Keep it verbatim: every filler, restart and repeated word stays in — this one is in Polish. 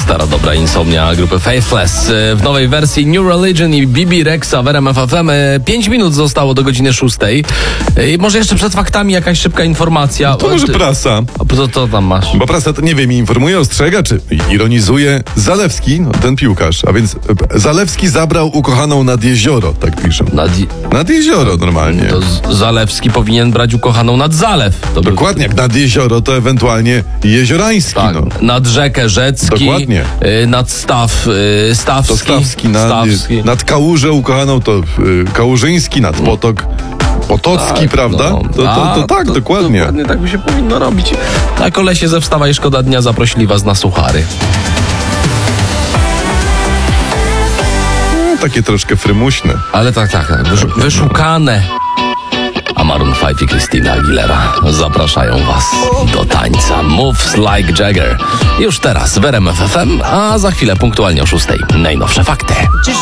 Stara dobra insomnia grupy Faithless w nowej wersji New Religion i B B Rexa w R M F F M. Pięć minut zostało do godziny szóstej. I może jeszcze przed faktami jakaś szybka informacja. To może prasa. A co to tam masz? Bo prasa, to nie wiem, informuje, ostrzega, czy ironizuje. Zalewski, no, ten piłkarz, a więc Zalewski zabrał ukochaną nad jezioro, tak piszą. Nad, Nad jezioro normalnie. to Z- Zalewski powinien brać ukochaną nad zalew. To by- Dokładnie, jak nad jezioro, to ewentualnie jeziorański, Tak, no. nad rzekę Rzecki, Dokładnie. y, nad Staw, y, Stawski, To Stawski, nad, Stawski. nad Kałużę ukochaną, to y, Kałużyński, nad Potok. Potocki, Tak, prawda? no. to, to, to, A, tak, to- dokładnie. Dokładnie tak by się powinno robić. A kolesie ze Wstawa i Szkoda Dnia zaprosili was na suchary. No, takie troszkę frymuśne. Ale tak, tak, tak wysz, wyszukane. A Maroon pięć i Christina Aguilera zapraszają was do tańca Moves Like Jagger. Już teraz w R M F F M, a za chwilę punktualnie o szóstej najnowsze fakty.